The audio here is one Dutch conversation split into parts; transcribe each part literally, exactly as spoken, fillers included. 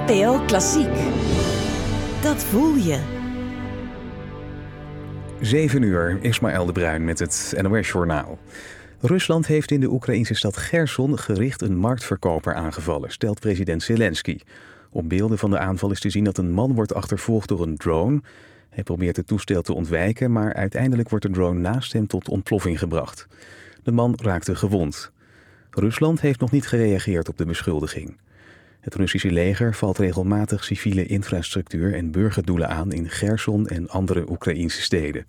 N P O Klassiek. Dat voel je. zeven uur, Ismaël de Bruin met het N O S-journaal. Rusland heeft in de Oekraïnse stad Gerson gericht een marktverkoper aangevallen, stelt president Zelensky. Op beelden van de aanval is te zien dat een man wordt achtervolgd door een drone. Hij probeert het toestel te ontwijken, maar uiteindelijk wordt de drone naast hem tot ontploffing gebracht. De man raakte gewond. Rusland heeft nog niet gereageerd op de beschuldiging. Het Russische leger valt regelmatig civiele infrastructuur en burgerdoelen aan in Gerson en andere Oekraïnse steden.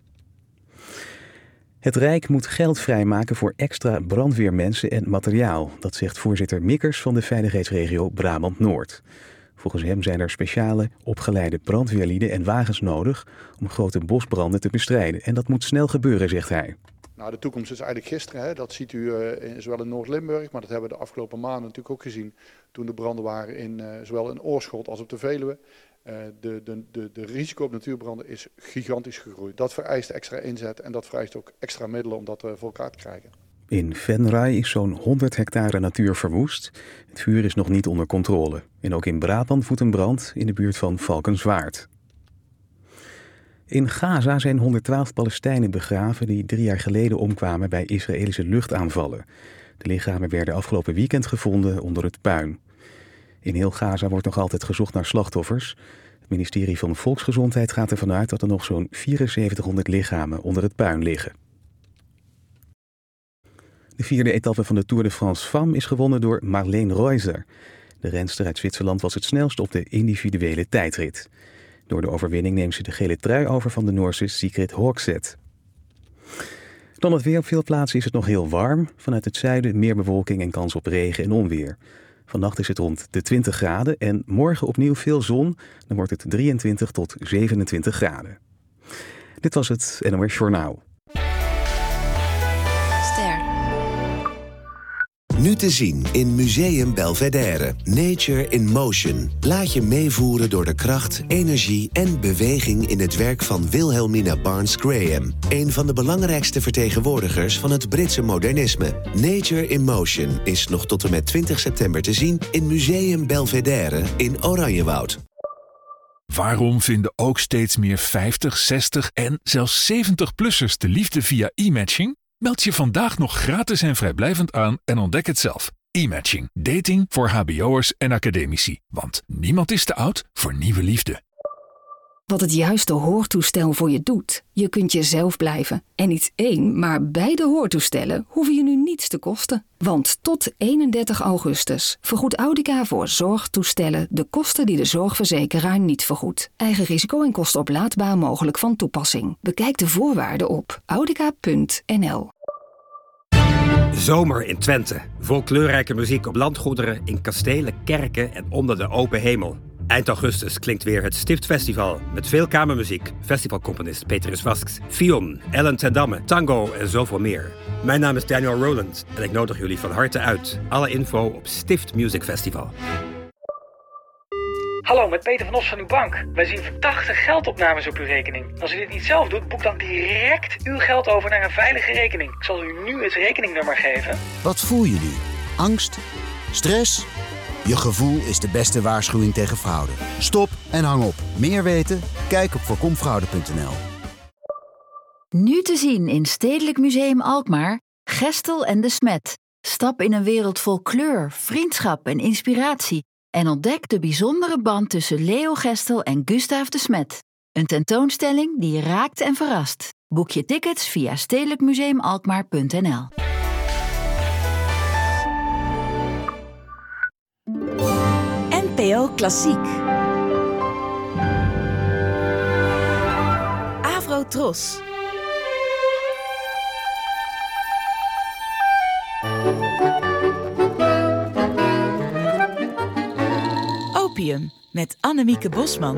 Het Rijk moet geld vrijmaken voor extra brandweermensen en materiaal. Dat zegt voorzitter Mikkers van de veiligheidsregio Brabant-Noord. Volgens hem zijn er speciale, opgeleide brandweerlieden en wagens nodig om grote bosbranden te bestrijden. En dat moet snel gebeuren, zegt hij. Nou, de toekomst is eigenlijk gisteren. Hè. Dat ziet u uh, in, zowel in Noord-Limburg, maar dat hebben we de afgelopen maanden natuurlijk ook gezien. Toen de branden waren in, uh, zowel in Oorschot als op de Veluwe. Uh, de, de, de, de risico op natuurbranden is gigantisch gegroeid. Dat vereist extra inzet en dat vereist ook extra middelen om dat uh, voor elkaar te krijgen. In Venray is zo'n honderd hectare natuur verwoest. Het vuur is nog niet onder controle. En ook in Brabant woedt een brand in de buurt van Valkenswaard. In Gaza zijn honderdtwaalf Palestijnen begraven die drie jaar geleden omkwamen bij Israëlische luchtaanvallen. De lichamen werden afgelopen weekend gevonden onder het puin. In heel Gaza wordt nog altijd gezocht naar slachtoffers. Het ministerie van Volksgezondheid gaat ervan uit dat er nog zo'n vierenzeventighonderd lichamen onder het puin liggen. De vierde etappe van de Tour de France Femmes is gewonnen door Marleen Reuser. De renster uit Zwitserland was het snelst op de individuele tijdrit. Door de overwinning neemt ze de gele trui over van de Noorse Sigrid Hogseth. Dan het weer. Op veel plaatsen is het nog heel warm. Vanuit het zuiden meer bewolking en kans op regen en onweer. Vannacht is het rond de twintig graden en morgen opnieuw veel zon. Dan wordt het drieëntwintig tot zevenentwintig graden. Dit was het N O S Journaal. Ster. Nu te zien in Museum Belvedere. Nature in Motion. Laat je meevoeren door de kracht, energie en beweging in het werk van Wilhelmina Barnes Graham. Een van de belangrijkste vertegenwoordigers van het Britse modernisme. Nature in Motion is nog tot en met twintig september te zien in Museum Belvedere in Oranjewoud. Waarom vinden ook steeds meer vijftig, zestig en zelfs zeventig-plussers de liefde via e-matching? Meld je vandaag nog gratis en vrijblijvend aan en ontdek het zelf. E-matching. Dating voor hbo'ers en academici. Want niemand is te oud voor nieuwe liefde. Wat het juiste hoortoestel voor je doet. Je kunt jezelf blijven. En niet één, maar beide hoortoestellen hoeven je nu niets te kosten. Want tot eenendertig augustus vergoedt Audica voor zorgtoestellen de kosten die de zorgverzekeraar niet vergoedt. Eigen risico en kosten oplaadbaar mogelijk van toepassing. Bekijk de voorwaarden op audica punt n l. Zomer in Twente. Vol kleurrijke muziek op landgoederen, in kastelen, kerken en onder de open hemel. Eind augustus klinkt weer het Stiftfestival met veel kamermuziek, festivalcomponist Petrus Vasks, Fion, Ellen ten Damme, tango en zoveel meer. Mijn naam is Daniel Rowland en ik nodig jullie van harte uit. Alle info op Stift Music Festival. Hallo, met Peter van Os van uw bank. Wij zien verdachte geldopnames op uw rekening. Als u dit niet zelf doet, boek dan direct uw geld over naar een veilige rekening. Ik zal u nu het rekeningnummer geven. Wat voel je nu? Angst? Stress? Je gevoel is de beste waarschuwing tegen fraude. Stop en hang op. Meer weten? Kijk op voorkomfraude punt n l. Nu te zien in Stedelijk Museum Alkmaar, Gestel en de Smet. Stap in een wereld vol kleur, vriendschap en inspiratie. En ontdek de bijzondere band tussen Leo Gestel en Gustaaf de Smet. Een tentoonstelling die je raakt en verrast. Boek je tickets via stedelijk museum alkmaar punt n l. N P O Klassiek. Avro Tros. Opium met Annemieke Bosman.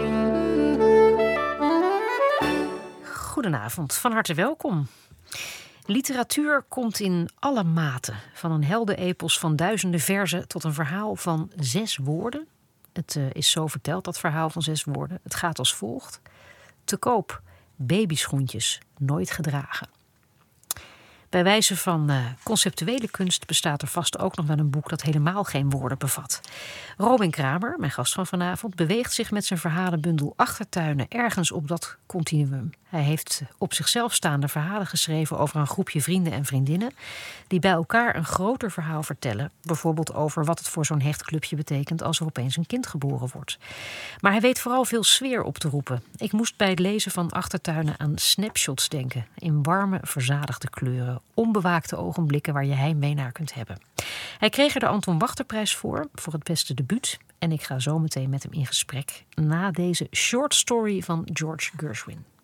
Goedenavond, van harte welkom. Literatuur komt in alle maten. Van een heldenepos van duizenden verzen tot een verhaal van zes woorden. Het uh, is zo verteld, dat verhaal van zes woorden. Het gaat als volgt. Te koop, babyschoentjes, nooit gedragen. Bij wijze van uh, conceptuele kunst bestaat er vast ook nog wel een boek dat helemaal geen woorden bevat. Robin Kramer, mijn gast van vanavond, beweegt zich met zijn verhalenbundel Achtertuinen ergens op dat continuum. Hij heeft op zichzelf staande verhalen geschreven over een groepje vrienden en vriendinnen die bij elkaar een groter verhaal vertellen. Bijvoorbeeld over wat het voor zo'n hecht clubje betekent als er opeens een kind geboren wordt. Maar hij weet vooral veel sfeer op te roepen. Ik moest bij het lezen van Achtertuinen aan snapshots denken. In warme, verzadigde kleuren. Onbewaakte ogenblikken waar je heimwee naar kunt hebben. Hij kreeg er de Anton Wachterprijs voor, voor het beste debuut. En ik ga zo meteen met hem in gesprek na deze short story van George Gershwin.